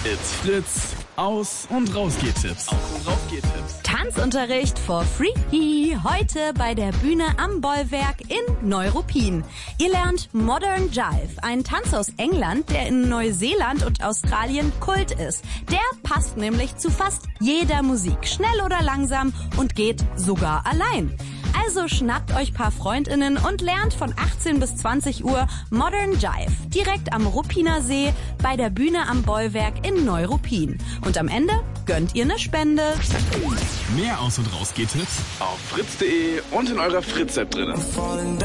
It's Fritz. Aus- und Rausgehtipps. Tanzunterricht for free. Heute bei der Bühne am Bollwerk in Neuruppin. Ihr lernt Modern Jive, ein Tanz aus England, der in Neuseeland und Australien Kult ist. Der passt nämlich zu fast jeder Musik, schnell oder langsam, und geht sogar allein. Also schnappt euch paar FreundInnen und lernt von 18 bis 20 Uhr Modern Jive. Direkt am Ruppiner See bei der Bühne am Bollwerk in Neuruppin. Und am Ende gönnt ihr eine Spende. Mehr Aus- und Rausgehtipps auf fritz.de und in eurer Fritz-App drin.